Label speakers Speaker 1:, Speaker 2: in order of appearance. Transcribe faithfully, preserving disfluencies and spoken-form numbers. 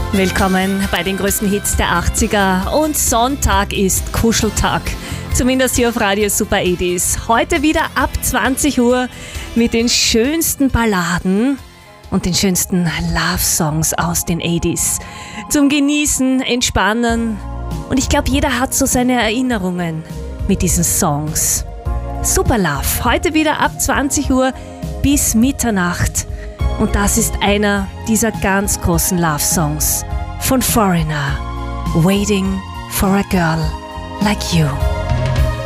Speaker 1: Willkommen bei den größten Hits der achtziger und Sonntag ist Kuscheltag. Zumindest hier auf Radio Super achtziger. Heute wieder ab zwanzig Uhr mit den schönsten Balladen und den schönsten Love-Songs aus den achtziger. Zum Genießen, Entspannen. Und ich glaube, jeder hat so seine Erinnerungen mit diesen Songs. Super Love. Heute wieder ab zwanzig Uhr bis Mitternacht. Und das ist einer dieser ganz großen Love-Songs von Foreigner. Waiting for a Girl Like You.